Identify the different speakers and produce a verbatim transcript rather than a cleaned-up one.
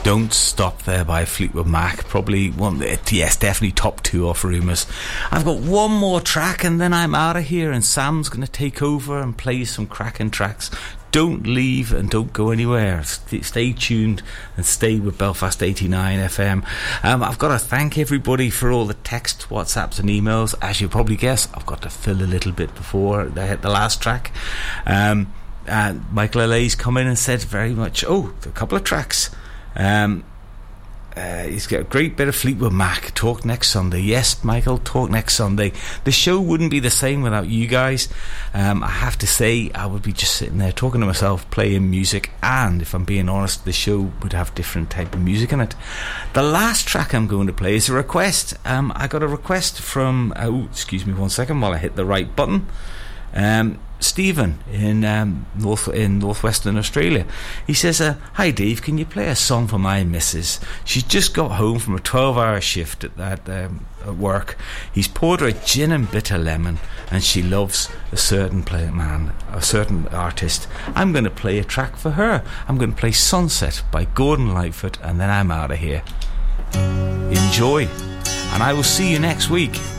Speaker 1: Don't Stop There by Fleetwood Mac. Probably one, yes, definitely top two off Rumours. I've got one more track and then I'm out of here, and Sam's going to take over and play some cracking tracks. Don't leave and don't go anywhere. Stay tuned and stay with Belfast eighty-nine F M. Um, I've got to thank everybody for all the texts, WhatsApps and emails. As you probably guess, I've got to fill a little bit before they hit the last track. Um, uh, Michael L A's come in and said very much, oh, a couple of tracks. Um, uh, he's got a great bit of Fleetwood Mac. Talk next Sunday. Yes, Michael, talk next Sunday. The show wouldn't be the same without you guys. Um, I have to say, I would be just sitting there talking to myself, playing music, and if I'm being honest, the show would have different type of music in it. The last track I'm going to play is a request. Um, I got a request from, uh, oh, excuse me one second while I hit the right button. Um, Stephen in um, north in northwestern Australia. He says, uh, "Hi Dave, can you play a song for my missus? She's just got home from a twelve-hour shift at that um, at work. He's poured her a gin and bitter lemon, and she loves a certain play man, a certain artist. I'm going to play a track for her. I'm going to play Sunset by Gordon Lightfoot, and then I'm out of here. Enjoy, and I will see you next week."